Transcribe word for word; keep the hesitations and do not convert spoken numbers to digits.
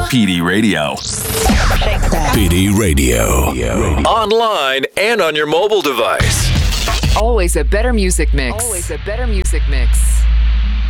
P D Radio. P D Radio. Online and on your mobile device. Always a better music mix. Always a better music mix.